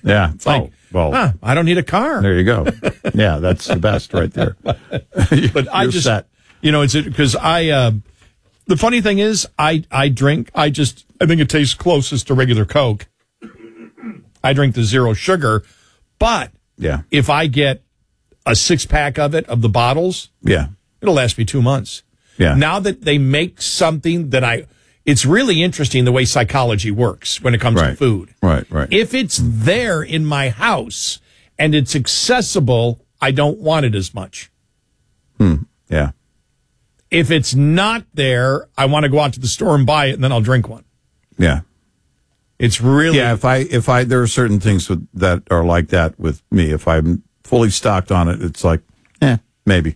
Yeah. It's like, I don't need a car. There you go. Yeah, that's the best right there. But I just, set. It's because the funny thing is, I drink, I think it tastes closest to regular Coke. I drink the zero sugar, but if I get a 6-pack of the bottles, it'll last me 2 months. Yeah. Now that they make something that it's really interesting the way psychology works when it comes to food. Right. If it's there in my house and it's accessible, I don't want it as much. Yeah. If it's not there, I want to go out to the store and buy it, and then I'll drink one. Yeah. It's really... Yeah, if I there are certain things that are like that with me. If I'm fully stocked on it, it's like, maybe.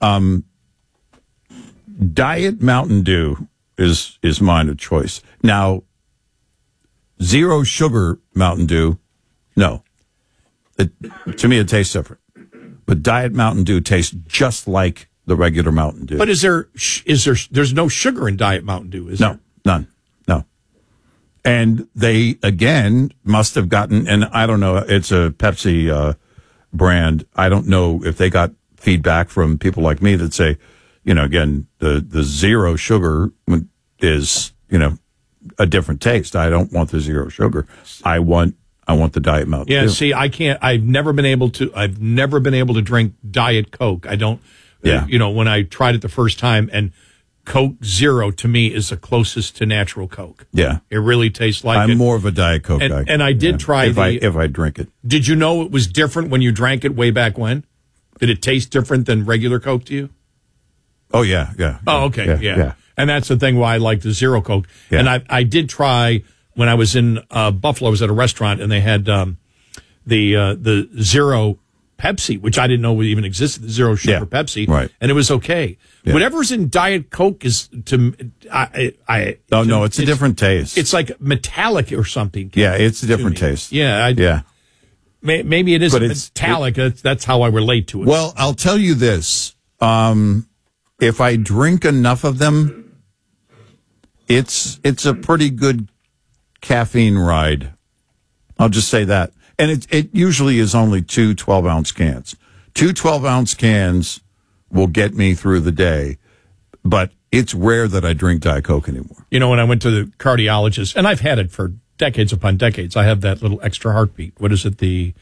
Diet Mountain Dew is mine of choice. Now, zero sugar Mountain Dew, no. To me, it tastes different. But Diet Mountain Dew tastes just like the regular Mountain Dew. But there's no sugar in Diet Mountain Dew, is there? No, none. No. And they, again, must have gotten, and I don't know, it's a Pepsi brand. I don't know if they got feedback from people like me that say, again, the zero sugar is, a different taste. I don't want the zero sugar. I want the Diet Mountain Dew. Yeah, see, I can't, I've never been able to drink Diet Coke. I don't, when I tried it the first time, and Coke Zero to me is the closest to natural Coke. Yeah. It really tastes like I'm more of a Diet Coke guy. And I did try if I drink it. Did you know it was different when you drank it way back when? Did it taste different than regular Coke to you? Oh, yeah. Oh, okay, yeah. And that's the thing why I like the Zero Coke. Yeah. And I did try, when I was in Buffalo, I was at a restaurant, and they had the Zero Pepsi, which I didn't know even existed, the zero sugar Pepsi, right? And it was okay. Yeah. Whatever's in Diet Coke is no, it's a different taste. It's like metallic or something. Yeah, it's a different taste. Yeah, maybe it is metallic. That's how I relate to it. Well, I'll tell you this: if I drink enough of them, it's a pretty good caffeine ride. I'll just say that. And it usually is only 2 12-ounce cans. 2 12-ounce cans will get me through the day, but it's rare that I drink Diet Coke anymore. When I went to the cardiologist, and I've had it for decades upon decades, I have that little extra heartbeat. What is it? The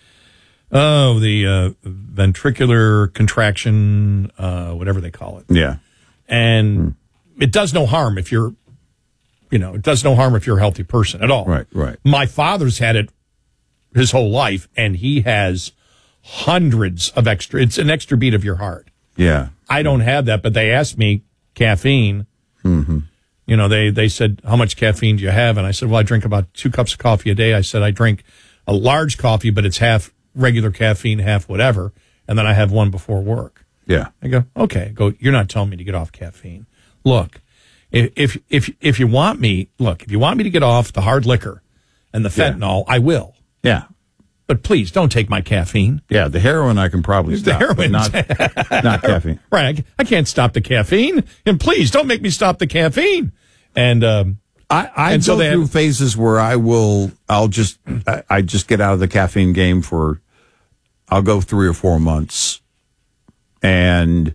ventricular contraction, whatever they call it. Yeah. And it does no harm if you're, it does no harm if you're a healthy person at all. Right. My father's had it his whole life, and he has hundreds of extra. It's an extra beat of your heart. Yeah. I don't have that, but they asked me caffeine. Mm-hmm. They said, how much caffeine do you have? And I said, well, I drink about 2 cups of coffee a day. I said, I drink a large coffee, but it's half regular caffeine, half whatever. And then I have one before work. Yeah. I go, okay. You're not telling me to get off caffeine. Look, if you want me to get off the hard liquor and the fentanyl, I will. Yeah. But please don't take my caffeine. Yeah, the heroin I can probably stop, but not caffeine. Right. I can't stop the caffeine. And please don't make me stop the caffeine. And I go through phases where I just get out of the caffeine game I'll go 3 or 4 months. And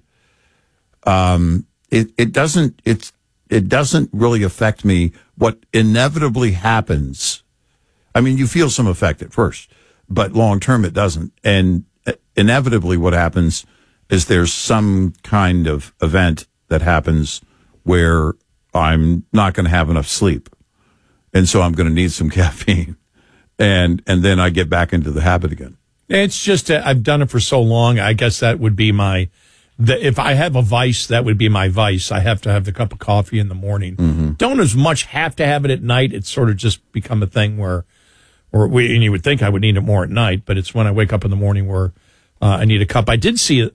it doesn't really affect me. What inevitably happens, I mean, you feel some effect at first, but long term it doesn't. And inevitably what happens is there's some kind of event that happens where I'm not going to have enough sleep. And so I'm going to need some caffeine. And then I get back into the habit again. It's just, I've done it for so long. I guess that would be if I have a vice, that would be my vice. I have to have the cup of coffee in the morning. Mm-hmm. Don't as much have to have it at night. It's sort of just become a thing and you would think I would need it more at night, but it's when I wake up in the morning where I need a cup. I did see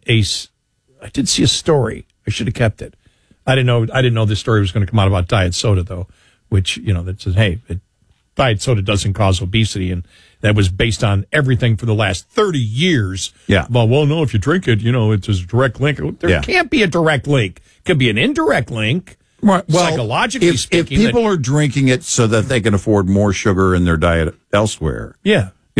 a story. I should have kept it. I didn't know this story was going to come out about diet soda though, which, that says, hey, diet soda doesn't cause obesity. And that was based on everything for the last 30 years. Yeah. Well, no, if you drink it, it's a direct link. There can't be a direct link. It could be an indirect link. Right. Well, psychologically speaking, if people are drinking it so that they can afford more sugar in their diet elsewhere,